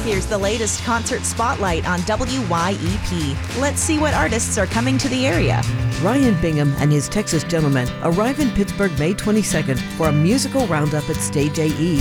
Here's the latest concert spotlight on WYEP. Let's see what artists are coming to the area. Ryan Bingham and his Texas Gentlemen arrive in Pittsburgh May 22nd for a musical roundup at Stage AE.